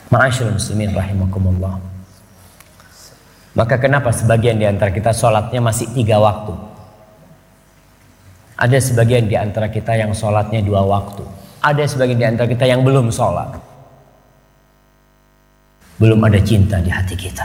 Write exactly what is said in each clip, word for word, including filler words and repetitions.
Ma'asyiral muslimin rahimakumullah. Maka kenapa sebagian di antara kita sholatnya masih tiga waktu? Ada sebagian di antara kita yang sholatnya dua waktu. Ada sebagian di antara kita yang belum sholat. Belum ada cinta di hati kita.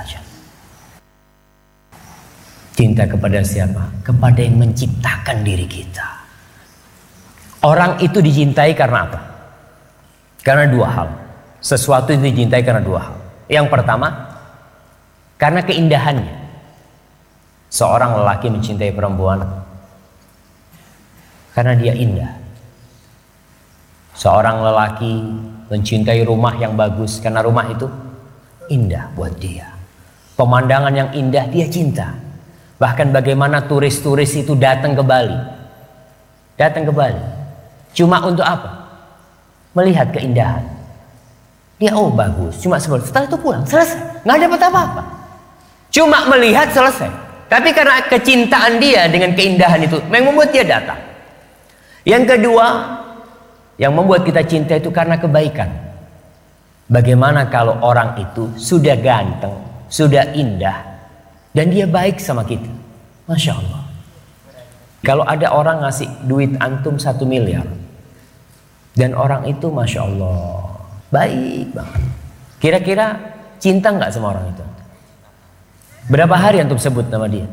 Cinta kepada siapa? Kepada yang menciptakan diri kita. Orang itu dicintai karena apa? Karena dua hal. Sesuatu itu dicintai karena dua hal. Yang pertama, karena keindahannya. Seorang lelaki mencintai perempuan karena dia indah. Seorang lelaki mencintai rumah yang bagus karena rumah itu indah buat dia. Pemandangan yang indah dia cinta. Bahkan bagaimana turis-turis itu datang ke Bali. Datang ke Bali. Cuma untuk apa? Melihat keindahan. Dia oh bagus, cuma sebentar. Setelah itu pulang, selesai. Nggak dapat apa-apa. Cuma melihat selesai. Tapi karena kecintaan dia dengan keindahan itu memang membuat dia datang. Yang kedua, yang membuat kita cinta itu karena kebaikan. Bagaimana kalau orang itu sudah ganteng, sudah indah, dan dia baik sama kita? Masya Allah. Kalau ada orang ngasih duit antum satu miliar, dan orang itu Masya Allah baik banget, kira-kira cinta nggak sama orang itu? Berapa hari antum sebut nama dia?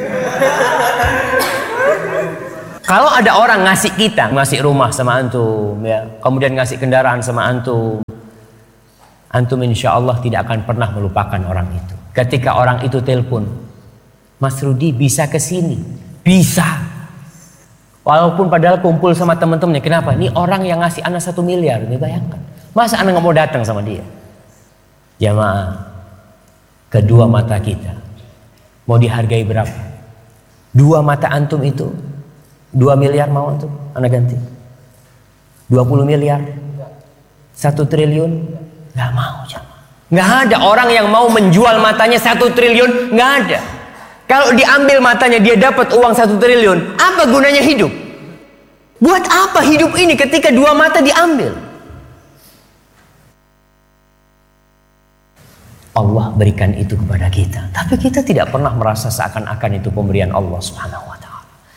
Kalau ada orang ngasih kita, ngasih rumah sama antum, ya, kemudian ngasih kendaraan sama antum, antum insya Allah tidak akan pernah melupakan orang itu. Ketika orang itu telepon, Mas Rudi bisa ke sini, bisa. Walaupun padahal kumpul sama teman-temannya. Kenapa? Ini orang yang ngasih anak satu miliar, ini bayangkan. Masa anak nggak mau datang sama dia? Jamaah, kedua mata kita mau dihargai berapa? Dua mata antum itu dua miliar mau antum? Anak ganti dua puluh miliar, satu triliun? Nggak mau jamaah. Nggak ada orang yang mau menjual matanya satu triliun. Nggak ada. Kalau diambil matanya dia dapat uang satu triliun, apa gunanya hidup? Buat apa hidup ini ketika dua mata diambil? Allah berikan itu kepada kita, tapi kita tidak pernah merasa seakan-akan itu pemberian Allah Subhanahu wa taala.